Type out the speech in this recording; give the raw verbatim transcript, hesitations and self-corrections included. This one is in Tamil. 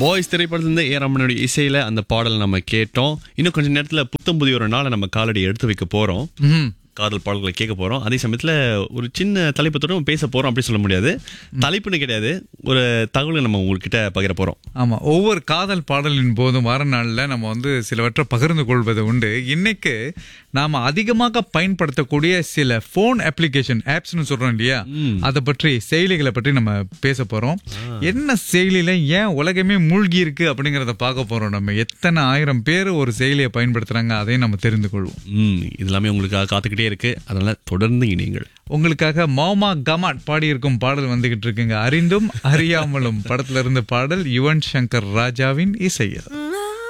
பாய்ஸ் திரைப்படத்திலிருந்து ஏ ரமனுடைய இசையில அந்த பாடல் நம்ம கேட்டோம். இன்னும் கொஞ்ச நேரத்துல புத்தம் புதிய ஒரு நாளை நம்ம காலடி எடுத்து வைக்க போறோம். காதல் பாடல்களை கேட்க போறோம். அதே சமயத்துல ஒரு சின்ன தலைப்பத்தோட பேச போறோம் அப்படி சொல்ல முடியாது. தலைப்புன்னு கிடையாது, ஒரு தகவலை நம்ம உங்ககிட்ட பகிர போறோம். ஆமா, ஒவ்வொரு காதல் பாடலின் போதும் வர நாள்ல நம்ம வந்து சிலவற்றை பகிர்ந்து கொள்வது உண்டு. இன்னைக்கு நாம அதிகமாக பயன்படுத்தக்கூடிய சில போன் அப்ளிகேஷன் ஆப்ஸ்னு சொல்றோம் இல்லையா, அதை பற்றி செயலிகளை பற்றி நம்ம பேச போறோம். என்ன செயலில ஏன் உலகமே மூழ்கி இருக்கு அப்படிங்கறத பார்க்க போறோம். நம்ம எத்தனை ஆயிரம் பேர் ஒரு செயலியை பயன்படுத்துறாங்க அதையும் நம்ம தெரிந்து கொள்வோம். இது எல்லாமே உங்களுக்கு காத்துக்கிட்டே இருக்கு, அதனால தொடர்ந்து இணைங்கள். உங்களுக்காக மௌமா கமாட் பாடியிருக்கும் பாடல் வந்துகிட்டு இருக்குங்க. அறிந்தும் அறியாமலும் படத்துல இருந்து பாடல் யுவன் சங்கர் ராஜாவின் இசையில்.